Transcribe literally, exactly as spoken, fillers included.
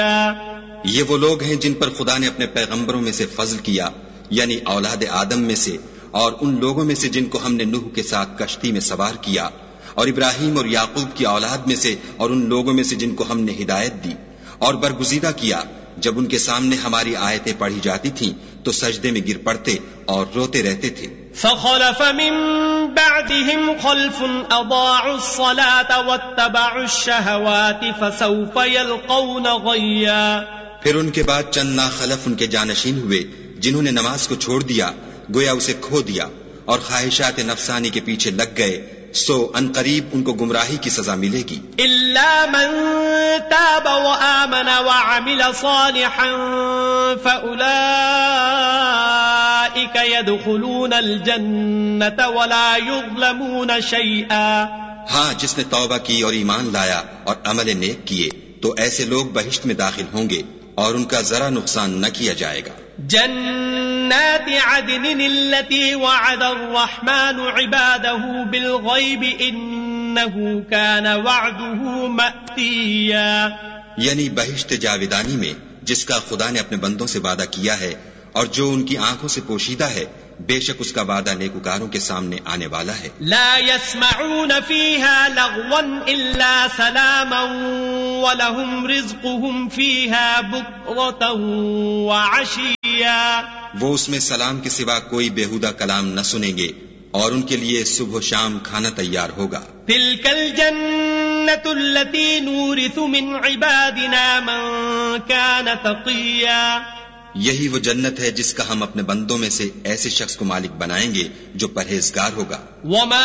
یہ وہ لوگ ہیں جن پر خدا نے اپنے پیغمبروں میں سے فضل کیا، یعنی اولاد آدم میں سے، اور ان لوگوں میں سے جن کو ہم نے نوح کے ساتھ کشتی میں سوار کیا، اور ابراہیم اور یعقوب کی اولاد میں سے، اور ان لوگوں میں سے جن کو ہم نے ہدایت دی اور برگزیدہ کیا، جب ان کے سامنے ہماری آیتیں پڑھی جاتی تھیں تو سجدے میں گر پڑتے اور روتے رہتے تھے۔ فخلف من بعدهم خلف اضاعوا الصلاة واتبعوا الشهوات فسوف يلقون غيا۔ پھر ان کے بعد چند ناخلف ان کے جانشین ہوئے جنہوں نے نماز کو چھوڑ دیا، گویا اسے کھو دیا اور خواہشات نفسانی کے پیچھے لگ گئے، سو ان قریب ان کو گمراہی کی سزا ملے گی۔ الا من تاب وآمن وعمل صالحا فأولئك يدخلون الجنة ولا يظلمون شيئا۔ ہاں، جس نے توبہ کی اور ایمان لایا اور عمل نیک کیے تو ایسے لوگ بہشت میں داخل ہوں گے اور ان کا ذرا نقصان نہ کیا جائے گا۔ جنات عدن التي وعد الرحمن عباده بالغیب انه كان وعده مأتیا، یعنی بہشت جاودانی میں جس کا خدا نے اپنے بندوں سے وعدہ کیا ہے اور جو ان کی آنکھوں سے پوشیدہ ہے، بے شک اس کا وعدہ نیکوکاروں کے سامنے آنے والا ہے۔ لا يسمعون فيها لغوا الا سلاما ولهم رزقهم فيها بكرة وعشيا۔ وہ اس میں سلام کے سوا کوئی بیہودہ کلام نہ سنیں گے اور ان کے لیے صبح و شام کھانا تیار ہوگا۔ تلك الجنة التي نورث من عبادنا من كان تقيا، یہی وہ جنت ہے جس کا ہم اپنے بندوں میں سے ایسے شخص کو مالک بنائیں گے جو پرہیزگار ہوگا۔ وما